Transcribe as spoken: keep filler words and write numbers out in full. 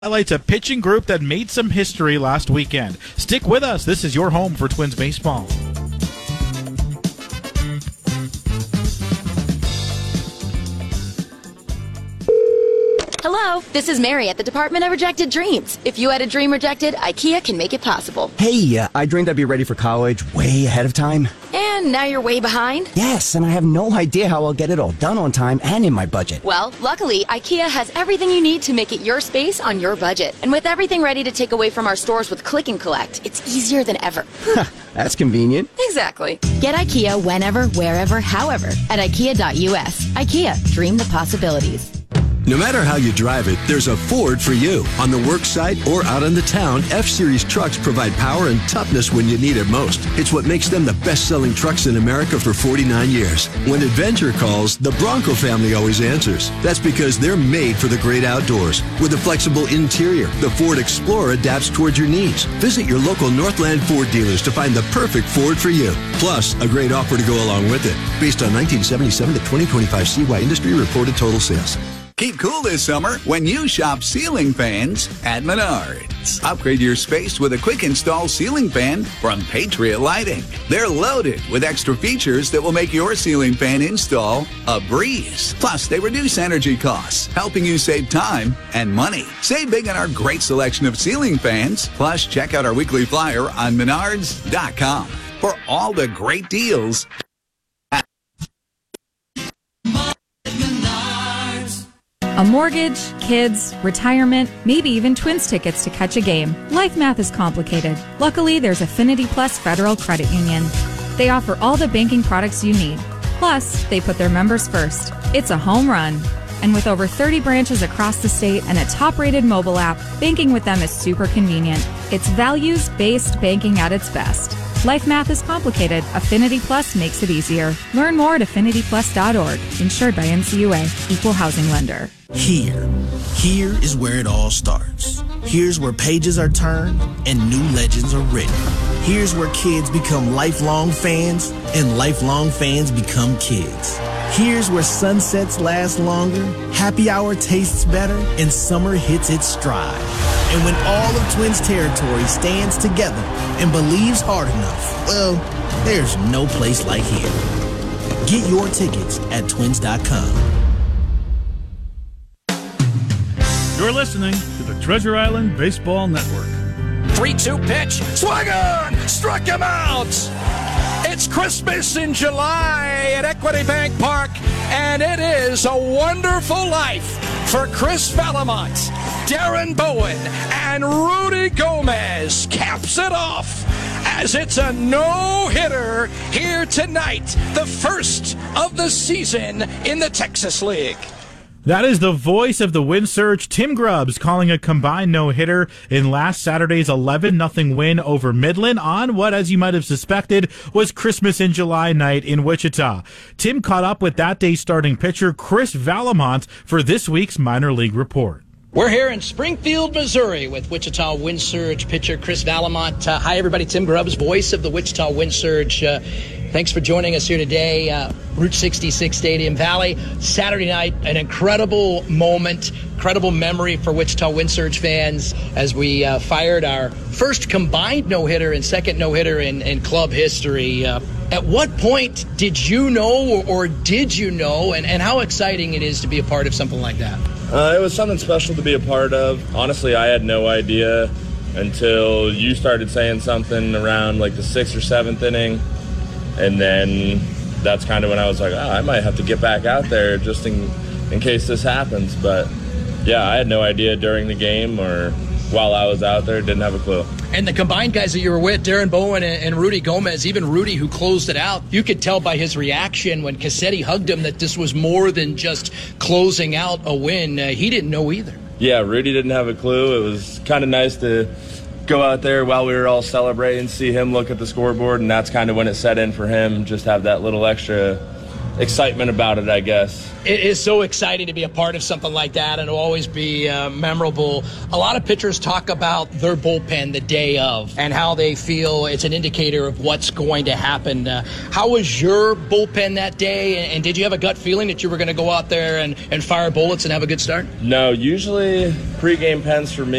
Highlights a pitching group that made some history last weekend. Stick with us. This is your home for Twins baseball. Hello, this is Mary at the Department of Rejected Dreams. If you had a dream rejected, IKEA can make it possible. Hey, uh, I dreamed I'd be ready for college way ahead of time. And now you're way behind? Yes, and I have no idea how I'll get it all done on time and in my budget. Well, luckily, IKEA has everything you need to make it your space on your budget. And with everything ready to take away from our stores with Click and Collect, it's easier than ever. That's convenient. Exactly. Get IKEA whenever, wherever, however at IKEA dot U S. IKEA, dream the possibilities. No matter how you drive it, there's a Ford for you. On the work site or out in the town, F-Series trucks provide power and toughness when you need it most. It's what makes them the best-selling trucks in America for forty-nine years. When adventure calls, the Bronco family always answers. That's because they're made for the great outdoors. With a flexible interior, the Ford Explorer adapts towards your needs. Visit your local Northland Ford dealers to find the perfect Ford for you. Plus, a great offer to go along with it. Based on nineteen seventy-seven to twenty twenty-five C Y industry reported total sales. Keep cool this summer when you shop ceiling fans at Menards. Upgrade your space with a quick install ceiling fan from Patriot Lighting. They're loaded with extra features that will make your ceiling fan install a breeze. Plus, they reduce energy costs, helping you save time and money. Save big on our great selection of ceiling fans. Plus, check out our weekly flyer on menards dot com for all the great deals. A mortgage, kids, retirement, maybe even Twins tickets to catch a game. Life math is complicated. Luckily, there's Affinity Plus Federal Credit Union. They offer all the banking products you need. Plus, they put their members first. It's a home run. And with over thirty branches across the state and a top-rated mobile app, banking with them is super convenient. It's values-based banking at its best. Life math is complicated. Affinity Plus makes it easier. Learn more at affinity plus dot org. Insured by N C U A. Equal housing lender. Here. Here is where it all starts. Here's where pages are turned and new legends are written. Here's where kids become lifelong fans and lifelong fans become kids. Here's where sunsets last longer, happy hour tastes better, and summer hits its stride. And when all of Twins territory stands together and believes hard enough, well, there's no place like here. Get your tickets at twins dot com. You're listening to the Treasure Island Baseball Network. three two pitch. Swung on! Struck him out! It's Christmas in July at Equity Bank Park, and it is a wonderful life for Chris Vallimont. Darren Bowen and Rudy Gomez caps it off as it's a no-hitter here tonight, the first of the season in the Texas League. That is the voice of the Wind Surge, Tim Grubbs, calling a combined no-hitter in last Saturday's eleven nothing win over Midland on what, as you might have suspected, was Christmas in July night in Wichita. Tim caught up with that day's starting pitcher, Chris Vallimont, for this week's minor league report. We're here in Springfield, Missouri with Wichita Wind Surge pitcher Chris Vallimont. Uh, hi, everybody. Tim Grubbs, voice of the Wichita Wind Surge. Uh, thanks for joining us here today. Uh, Route sixty-six Stadium Valley. Saturday night, an incredible moment, incredible memory for Wichita Wind Surge fans as we uh, fired our first combined no-hitter and second no-hitter in, in club history. Uh, at what point did you know or, or did you know, and, and how exciting it is to be a part of something like that? Uh, it was something special to be a part of. Honestly, I had no idea until you started saying something around like the sixth or seventh inning. And then that's kind of when I was like, oh, I might have to get back out there just in, in case this happens. But, yeah, I had no idea during the game or while I was out there, didn't have a clue. And the combined guys that you were with, Darren Bowen and Rudy Gomez, even Rudy who closed it out, you could tell by his reaction when Cassetti hugged him that this was more than just closing out a win. Uh, he didn't know either. Yeah, Rudy didn't have a clue. It was kind of nice to go out there while we were all celebrating, see him look at the scoreboard, and that's kind of when it set in for him, just have that little extra excitement about it, I guess. It is so exciting to be a part of something like that, and it'll always be uh, memorable. A lot of pitchers talk about their bullpen the day of and how they feel it's an indicator of what's going to happen. Uh, how was your bullpen that day, and, and did you have a gut feeling that you were going to go out there and, and fire bullets and have a good start? No, usually pregame pens for me